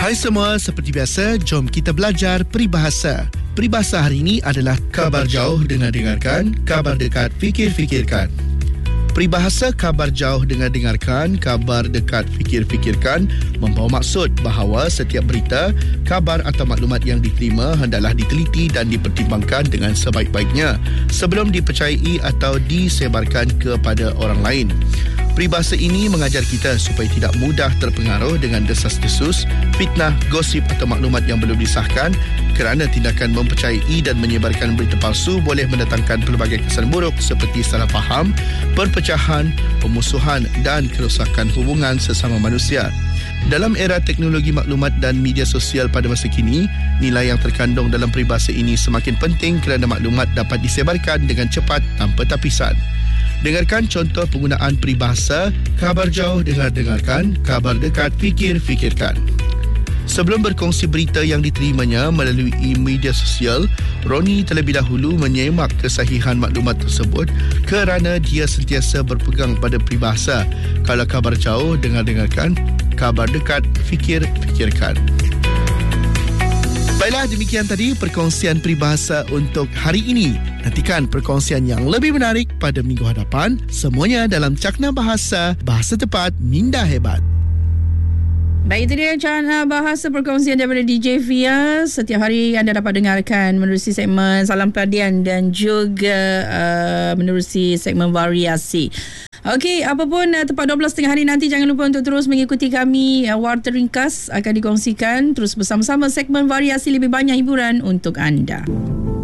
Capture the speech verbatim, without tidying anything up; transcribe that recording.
Hai semua, seperti biasa, jom kita belajar peribahasa. Peribahasa hari ini adalah kabar jauh dengan dengarkan, kabar dekat fikir-fikirkan. Peribahasa kabar jauh dengan dengarkan, kabar dekat fikir-fikirkan membawa maksud bahawa setiap berita, kabar atau maklumat yang diterima hendaklah diteliti dan dipertimbangkan dengan sebaik-baiknya sebelum dipercayai atau disebarkan kepada orang lain. Peribahasa ini mengajar kita supaya tidak mudah terpengaruh dengan desas-desus, fitnah, gosip atau maklumat yang belum disahkan, kerana tindakan mempercayai dan menyebarkan berita palsu boleh mendatangkan pelbagai kesan buruk seperti salah faham, perpecahan, pemusuhan dan kerosakan hubungan sesama manusia. Dalam era teknologi maklumat dan media sosial pada masa kini, nilai yang terkandung dalam peribahasa ini semakin penting kerana maklumat dapat disebarkan dengan cepat tanpa tapisan. Dengarkan contoh penggunaan peribahasa kabar jauh dengar-dengarkan, kabar dekat fikir-fikirkan. Sebelum berkongsi berita yang diterimanya melalui media sosial, Roni terlebih dahulu menyemak kesahihan maklumat tersebut kerana dia sentiasa berpegang pada peribahasa kalau kabar jauh dengar-dengarkan, kabar dekat fikir-fikirkan. Baiklah, demikian tadi perkongsian peribahasa untuk hari ini. Nantikan perkongsian yang lebih menarik pada minggu hadapan. Semuanya dalam Cakna Bahasa, Bahasa Tepat, Minda Hebat. Baik, itu dia Cakna Bahasa perkongsian daripada D J Fia. Setiap hari anda dapat dengarkan menerusi segmen Salam Peladian dan juga uh, menerusi segmen Variasi. Okey, apapun uh, tepat dua belas tiga puluh hari nanti, jangan lupa untuk terus mengikuti kami. uh, Warta Ringkas akan dikongsikan terus bersama-sama segmen Variasi, lebih banyak hiburan untuk anda.